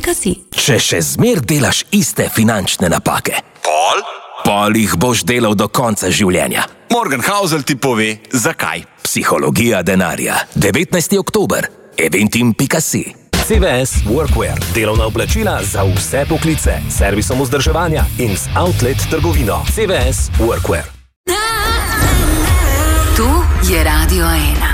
www.cvs.si. Če še zmer delaš iste finančne napake, pol jih boš delal do konca življenja. Morgan Housel ti pove, zakaj. Psihologija denarja. 19. oktober. Eventim.si. CVS Workwear. Delovna oblačila za vse poklice. Servisom vzdrževanja in z outlet trgovino. CVS Workwear. Tu je Radio 1.